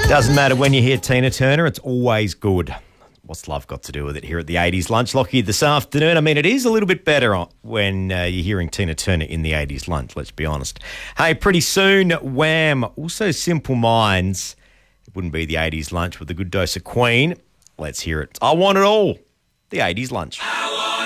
Doesn't matter when you hear Tina Turner, it's always good. What's love got to do with it here at the 80s Lunch? Lockie, this afternoon, I mean, it is a little bit better when you're hearing Tina Turner in the 80s Lunch, let's be honest. Hey, pretty soon, Wham! Also Simple Minds. It wouldn't be the 80s Lunch with a good dose of Queen. Let's hear it. I want it all. The 80s Lunch.